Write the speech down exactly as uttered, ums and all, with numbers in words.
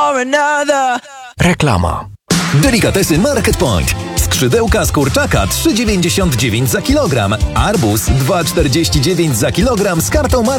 for another. Reklama. Delikatesy Market Point. Skrzydełka z kurczaka trzy dziewięćdziesiąt dziewięć za kilogram. Arbuz dwa czterdzieści dziewięć za kilogram z kartą Market